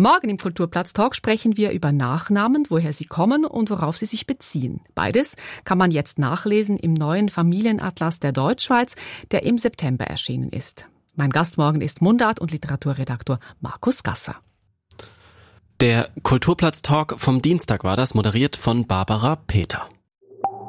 Morgen im Kulturplatz-Talk sprechen wir über Nachnamen, woher sie kommen und worauf sie sich beziehen. Beides kann man jetzt nachlesen im neuen Familienatlas der Deutschschweiz, der im September erschienen ist. Mein Gast morgen ist Mundart- und Literaturredaktor Markus Gasser. Der Kulturplatz-Talk vom Dienstag war das, moderiert von Barbara Peter.